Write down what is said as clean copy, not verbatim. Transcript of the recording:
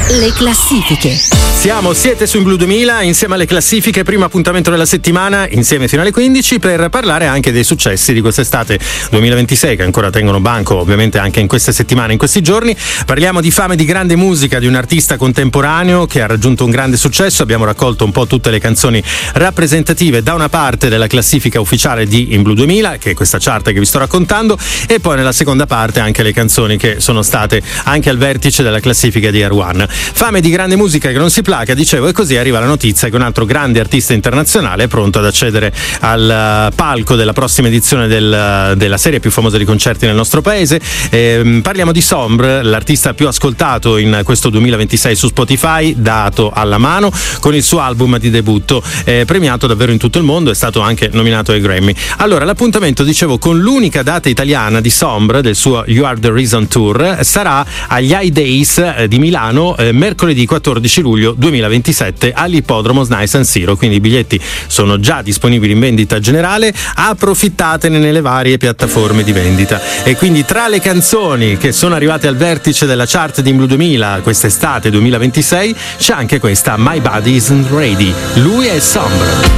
Le classifiche. Siete su In Blu 2000 insieme alle classifiche, primo appuntamento della settimana, insieme fino alle 15 per parlare anche dei successi di quest'estate 2026 che ancora tengono banco ovviamente anche in queste settimane, in questi giorni. Parliamo di fame, di grande musica, di un artista contemporaneo che ha raggiunto un grande successo. Abbiamo raccolto un po' tutte le canzoni rappresentative da una parte della classifica ufficiale di In Blu 2000, che è questa chart che vi sto raccontando, e poi nella seconda parte anche le canzoni che sono state anche al vertice della classifica di Air One. Fame di grande musica che non si placa, dicevo, e così arriva la notizia che un altro grande artista internazionale è pronto ad accedere al palco della prossima edizione della serie più famosa di concerti nel nostro paese. Parliamo di Sombre, l'artista più ascoltato in questo 2026 su Spotify, dato alla mano, con il suo album di debutto, premiato davvero in tutto il mondo, è stato anche nominato ai Grammy. Allora, l'appuntamento, dicevo, con l'unica data italiana di Sombre, del suo You Are The Reason Tour, sarà agli High Days di Milano, mercoledì 14 luglio 2027 all'ippodromo SNAI San Siro, quindi i biglietti sono già disponibili in vendita generale, approfittatene nelle varie piattaforme di vendita. E quindi tra le canzoni che sono arrivate al vertice della chart di In Blu 2000 quest'estate 2026 c'è anche questa, My Body Isn't Ready. Lui è Sombre.